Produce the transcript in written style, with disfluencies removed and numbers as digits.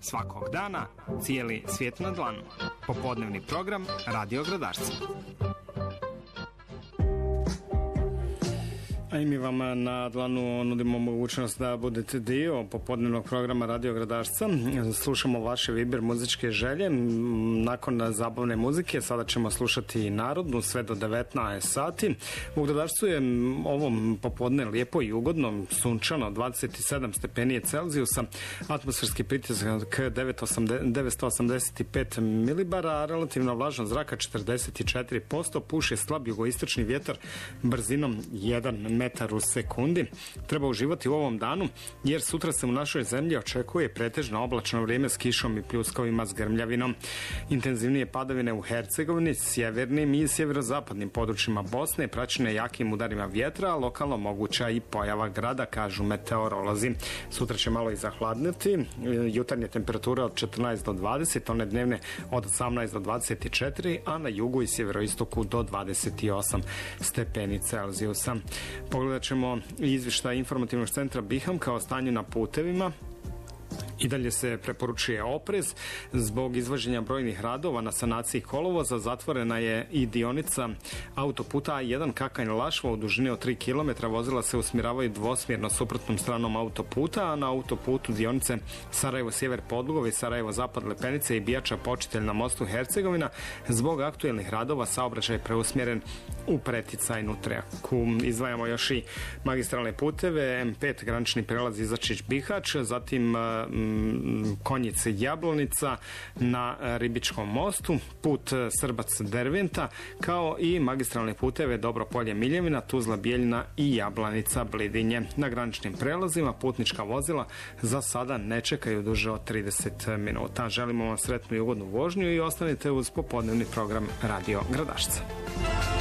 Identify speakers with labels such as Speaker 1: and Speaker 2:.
Speaker 1: Svakog dana, cijeli svijet na dlanu. Popodnevni program Radio Gradašca. A i mi vam na dlanu nudimo mogućnost da budete dio popodnevnog programa Radio Gradašca. Slušamo vaše Viber muzičke želje. Nakon zabavne muzike sada ćemo slušati narodnu sve do 19 sati. U Gradašcu je ovom popodne lijepo i ugodno, sunčano, 27 stepeni Celzijusa, atmosferski pritisak 985 milibara, a relativna vlažnost zraka 44%, puše slab jugoistočni vjetar brzinom 1 metar u sekundi. Treba uživati u ovom danu, jer sutra se u našoj zemlji očekuje pretežno oblačno vrijeme s kišom i pljuskovima s grmljavinom. Intenzivnije padavine u Hercegovini, sjevernim i sjeverozapadnim područjima Bosne, praćene jakim udarima vjetra, a lokalno moguća i pojava grada, kažu meteorolozi. Sutra će malo i zahladniti, jutarnje temperature od 14 do 20, one dnevne od 18 do 24, a na jugu i sjeveroistoku do 28 stepeni Celzijusa. Pogledat ćemo izvještaj informativnog centra Biham kao stanju na putevima. I dalje se preporučuje oprez zbog izvođenja brojnih radova na sanaciji kolovoza. Zatvorena je i dionica autoputa A1 Kakanj-Lašva u dužini od 3 km. Vozila se usmjeravaju dvosmjerno suprotnom stranom autoputa, a na autoputu dionice Sarajevo-Sjever Podlugovi, Sarajevo-Zapad Lepenice i Bijača Počitelj na mostu Hercegovina zbog aktuelnih radova saobraćaj preusmjeren u preticajnu traku. Izdvajamo još i magistralne puteve, M5 granični prelaz Izačić-Bihać, zatim Konjice Jablonica na Ribičkom mostu, put Srbac-Derventa, kao i magistralne puteve Dobropolje-Miljevina, Tuzla-Bijeljina i Jablanica-Blidinje. Na graničnim prelazima putnička vozila za sada ne čekaju duže od 30 minuta. Želimo vam sretnu i ugodnu vožnju i ostanite uz popodnevni program Radio Gradašca.